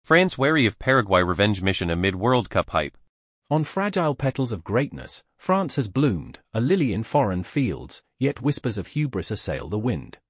France wary of Paraguay revenge mission amid World Cup hype. On fragile petals of greatness, France has bloomed, a lily in foreign fields, yet whispers of hubris assail the wind.